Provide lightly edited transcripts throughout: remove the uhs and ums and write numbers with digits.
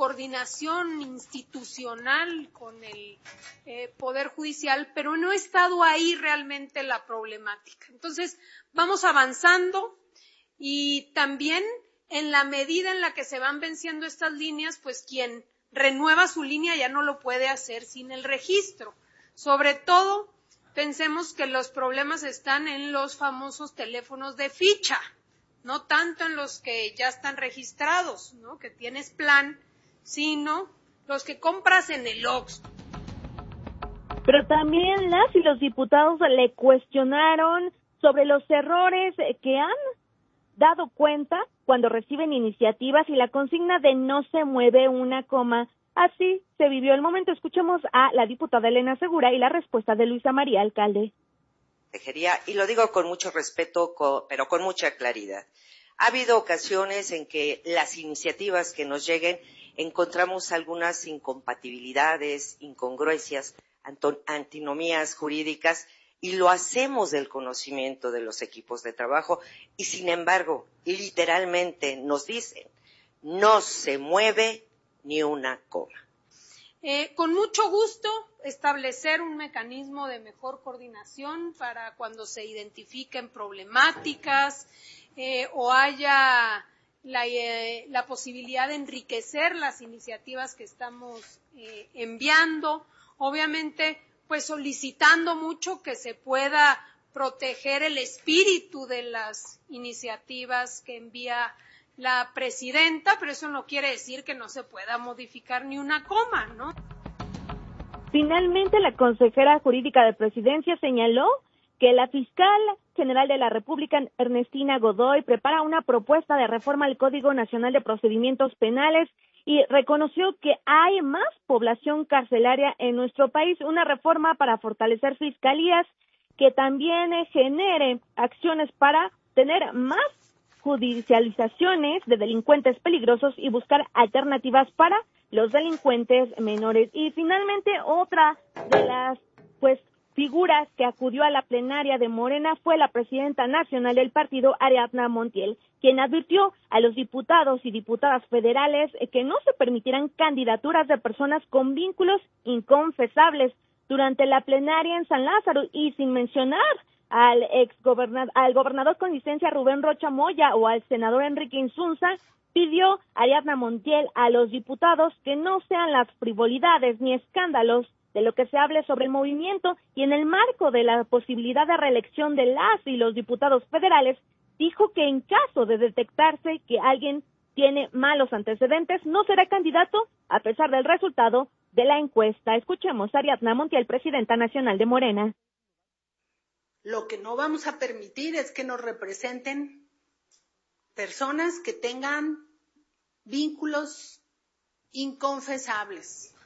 coordinación institucional con el Poder Judicial, pero no ha estado ahí realmente la problemática. Entonces, vamos avanzando y también en la medida en la que se van venciendo estas líneas, pues quien renueva su línea ya no lo puede hacer sin el registro. Sobre todo, pensemos que los problemas están en los famosos teléfonos de ficha, no tanto en los que ya están registrados, ¿no?, que tienes plan, sino los que compras en el Oxxo. Pero también las y los diputados le cuestionaron sobre los errores que han dado cuenta cuando reciben iniciativas y la consigna de no se mueve una coma. Así se vivió el momento. Escuchemos a la diputada Elena Segura y la respuesta de Luisa María Alcalde. Y lo digo con mucho respeto, pero con mucha claridad. Ha habido ocasiones en que las iniciativas que nos lleguen encontramos algunas incompatibilidades, incongruencias, antinomías jurídicas, y lo hacemos del conocimiento de los equipos de trabajo, y sin embargo, literalmente nos dicen, no se mueve ni una coma. Con mucho gusto establecer un mecanismo de mejor coordinación para cuando se identifiquen problemáticas o haya la posibilidad de enriquecer las iniciativas que estamos enviando. Obviamente, pues solicitando mucho que se pueda proteger el espíritu de las iniciativas que envía la presidenta, pero eso no quiere decir que no se pueda modificar ni una coma, ¿no? Finalmente, la consejera jurídica de Presidencia señaló que la fiscal general de la República, Ernestina Godoy, prepara una propuesta de reforma al Código Nacional de Procedimientos Penales y reconoció que hay más población carcelaria en nuestro país, una reforma para fortalecer fiscalías que también genere acciones para tener más judicializaciones de delincuentes peligrosos y buscar alternativas para los delincuentes menores. Y finalmente, otra de las figuras que acudió a la plenaria de Morena fue la presidenta nacional del partido, Ariadna Montiel, quien advirtió a los diputados y diputadas federales que no se permitirán candidaturas de personas con vínculos inconfesables durante la plenaria en San Lázaro, y sin mencionar al gobernador con licencia Rubén Rocha Moya o al senador Enrique Insunza, pidió Ariadna Montiel a los diputados que no sean las frivolidades ni escándalos de lo que se hable sobre el movimiento, y en el marco de la posibilidad de reelección de las y los diputados federales, dijo que en caso de detectarse que alguien tiene malos antecedentes, no será candidato a pesar del resultado de la encuesta. Escuchemos a Ariadna Montiel, presidenta nacional de Morena. Lo que no vamos a permitir es que nos representen personas que tengan vínculos inconfesables.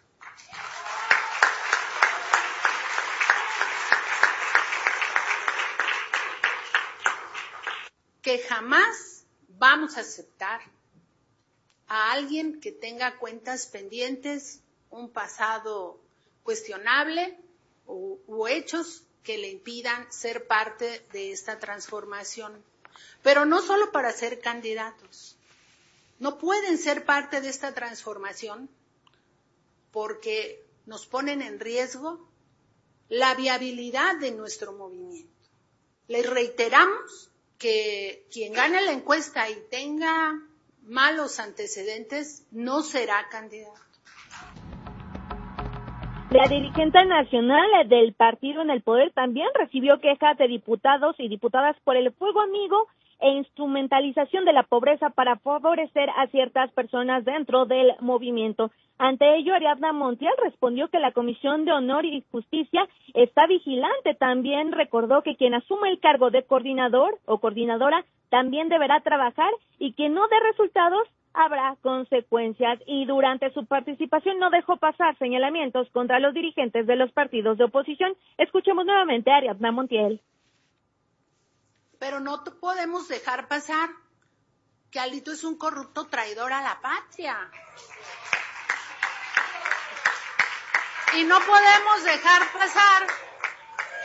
Que jamás vamos a aceptar a alguien que tenga cuentas pendientes, un pasado cuestionable u hechos que le impidan ser parte de esta transformación. Pero no solo para ser candidatos. No pueden ser parte de esta transformación porque nos ponen en riesgo la viabilidad de nuestro movimiento. Les reiteramos que quien gane la encuesta y tenga malos antecedentes no será candidato. La dirigente nacional del partido en el poder también recibió quejas de diputados y diputadas por el fuego amigo e instrumentalización de la pobreza para favorecer a ciertas personas dentro del movimiento. Ante ello, Ariadna Montiel respondió que la Comisión de Honor y Justicia está vigilante. También recordó que quien asume el cargo de coordinador o coordinadora también deberá trabajar y que no dé resultados habrá consecuencias. Y durante su participación no dejó pasar señalamientos contra los dirigentes de los partidos de oposición. Escuchemos nuevamente a Ariadna Montiel. Pero no podemos dejar pasar que Alito es un corrupto traidor a la patria. Y no podemos dejar pasar